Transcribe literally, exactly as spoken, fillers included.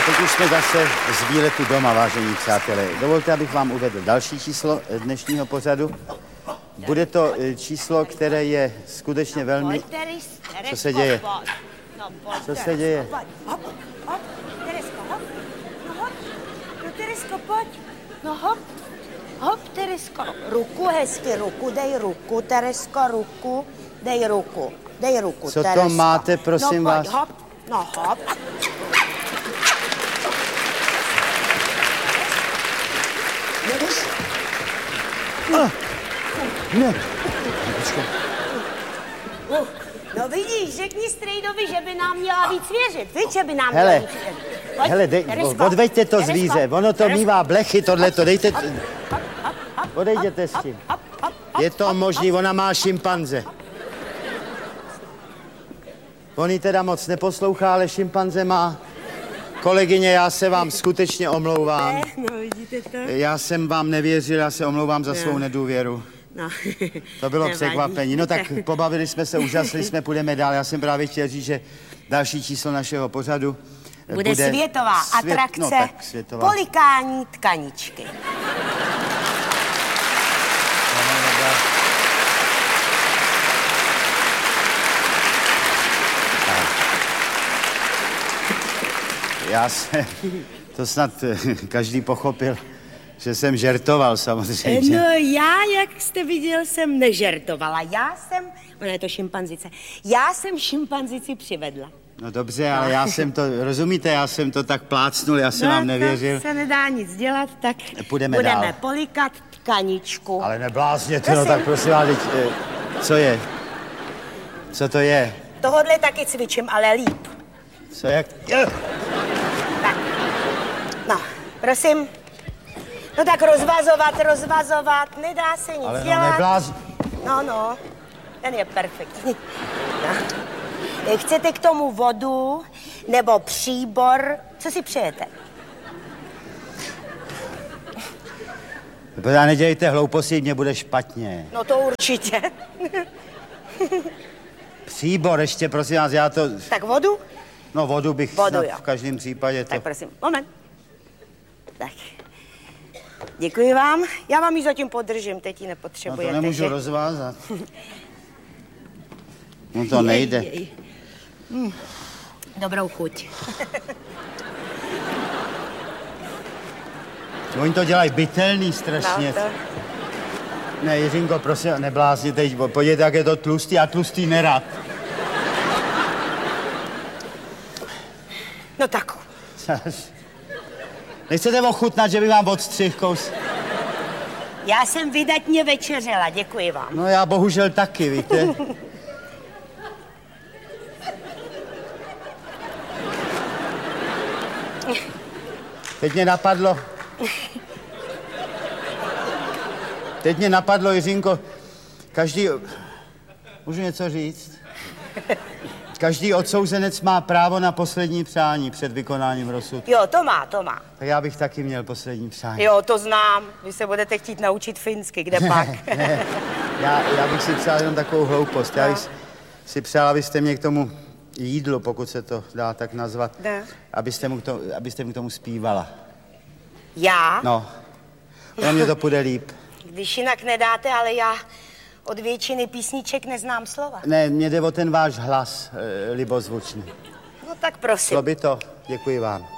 teď už jsme zase z výletu doma, vážení přátelé. Dovolte, abych vám uvedl další číslo dnešního pořadu. Bude to číslo, které je skutečně velmi... Co se děje? Co se děje? Hop, hop, Teresko, hop. No hop, no Teresko, pojď. No hop, hop, Teresko. Ruku hezky, ruku, dej ruku, Teresko, ruku, dej ruku. Dej ruku, Co Teresko. to máte, prosím no, vás? Pojď, hop, no hop. Jdeš? No, ne. Uh, no vidíš, řekni strejdovi, že by nám měla víc věřit. Víš, že by nám Hele, měla víc věřit. Pojď, hele, dej, Teresko, odveďte to Teresko, zvíře, ono to Teresko. mívá blechy, tohleto, dejte... Hop, hop, hop, hop, Odejděte s hop, tím. hop, hop, hop, Je to hop, možný, hop. ona má šimpanze. On ji teda moc neposlouchá, ale šimpanze má. Kolegyně, já se vám skutečně omlouvám. Ne, no vidíte to? Já jsem vám nevěřil, já se omlouvám za svou nedůvěru. No. To bylo Nevadí. překvapení. No tak pobavili jsme se, úžasli jsme, půjdeme dál. Já jsem právě chtěl říct, že další číslo našeho pořadu Bude, bude světová svět, atrakce no, tak, světová. Polikání tkaničky. Já jsem, to snad každý pochopil, že jsem žertoval samozřejmě. No já, jak jste viděl, jsem nežertovala. Já jsem, ona je to šimpanzice, já jsem šimpanzici přivedla. No dobře, ale já jsem to, rozumíte, já jsem to tak plácnul, já jsem no, vám nevěřil. To se nedá nic dělat, tak Půjdeme budeme dál. polikat tkaničku. Ale neblázněte, no tak prosím vás, teď, eh, co je? Co to je? Tohodle taky cvičím, ale líp. Co jak? Je. Tak, no, prosím. No tak rozvazovat, rozvazovat, nedá se nic Ale no dělat. nebláz... No, no, ten je perfektní. No. Chcete k tomu vodu nebo příbor? Co si přejete? Pořád nedělejte hlouposti, mě bude špatně. No to určitě. Příbor ještě, prosím vás, já to... Tak vodu? No vodu bych Vodu, snad jo. v každém případě to... Tak prosím, moment. Tak. Děkuji vám. Já vám ji zatím podržím, teď ji No nepotřebujete. to nemůžu že? rozvázat. No to nejde. Jej, jej. Hm. Dobrou chuť. Oni to dělají bytelný strašně. No, to... Ne, Jiřinko, prosím, neblázni teď, podívejte, jak je to tlustý, já tlustý nerad. No tak. Nechcete ochutnat, že by vám odstřih kous? Já jsem vydatně večeřela, děkuji vám. No já bohužel taky, víte. Teď mě napadlo... Teď mě napadlo, Jiřinko, každý... Můžu něco říct? Každý odsouzenec má právo na poslední přání před vykonáním rozsudku. Jo, to má, to má. Tak já bych taky měl poslední přání. Jo, to znám. Vy se budete chtít naučit finsky, kde pak? Ne, já, já bych si přál jenom takovou hloupost. Já bych si přál, abyste mě k tomu jídlu, pokud se to dá tak nazvat, Ne. abyste mu, k tomu, abyste mu k tomu zpívala. Já? No, pro mě to půjde líp. Když jinak nedáte, ale já od většiny písniček neznám slova. Ne, mě jde o ten váš hlas, e, libozvučný. No tak prosím. Šlo by to? Děkuji vám.